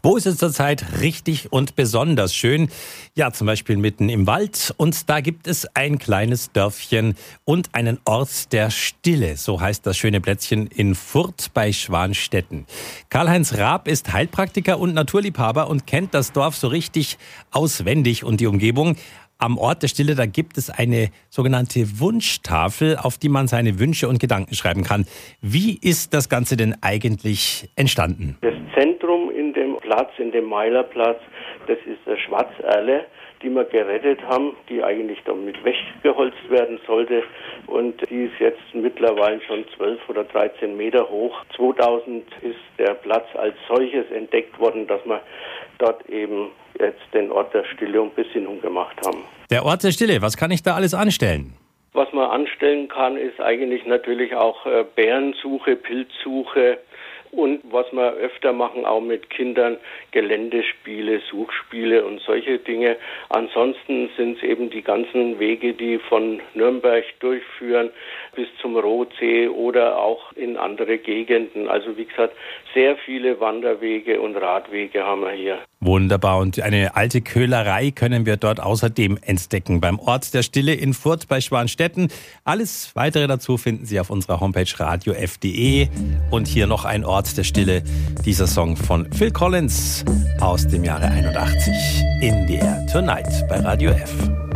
Wo ist es zurzeit richtig und besonders schön? Ja, zum Beispiel mitten im Wald. Und da gibt es ein kleines Dörfchen und einen Ort der Stille. So heißt das schöne Plätzchen in Furth bei Schwanstetten. Karl-Heinz Raab ist Heilpraktiker und Naturliebhaber und kennt das Dorf so richtig auswendig und die Umgebung. Am Ort der Stille, da gibt es eine sogenannte Wunschtafel, auf die man seine Wünsche und Gedanken schreiben kann. Wie ist das Ganze denn eigentlich entstanden? Das Zentrum in dem Platz, in dem Meilerplatz, das ist eine Schwarzerle, die wir gerettet haben, die eigentlich damit weggeholzt werden sollte. Und die ist jetzt mittlerweile schon 12 oder 13 Meter hoch. 2000 ist der Platz als solches entdeckt worden, dass wir dort eben jetzt den Ort der Stille und Besinnung gemacht haben. Der Ort der Stille, was kann ich da alles anstellen? Was man anstellen kann, ist eigentlich natürlich auch Bärensuche, Pilzsuche und was wir öfter machen, auch mit Kindern, Geländespiele, Suchspiele und solche Dinge. Ansonsten sind es eben die ganzen Wege, die von Nürnberg durchführen bis zum Rotsee oder auch in andere Gegenden. Also wie gesagt, sehr viele Wanderwege und Radwege haben wir hier. Wunderbar. Und eine alte Köhlerei können wir dort außerdem entdecken beim Ort der Stille in Furth bei Schwanstetten. Alles Weitere dazu finden Sie auf unserer Homepage radiof.de. Und hier noch ein Ort der Stille, dieser Song von Phil Collins aus dem Jahre 81. In the Air Tonight bei Radio F.